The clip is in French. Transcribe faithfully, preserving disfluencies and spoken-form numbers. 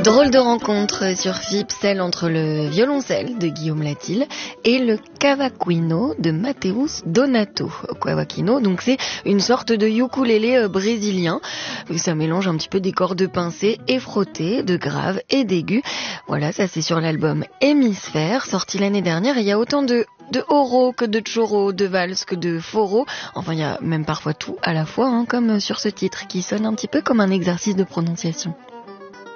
Drôle de rencontre sur F I P, celle entre le violoncelle de Guillaume Latil et le cavaquinho de Mateus Donato. Cavaquinho, donc c'est une sorte de ukulélé brésilien. Ça mélange un petit peu des cordes pincées et frottées, de graves et d'aigus. Voilà, ça c'est sur l'album Hémisphère, sorti l'année dernière. Et il y a autant de de oro que de choro, de valse que de foro. Enfin, il y a même parfois tout à la fois, hein, comme sur ce titre qui sonne un petit peu comme un exercice de prononciation.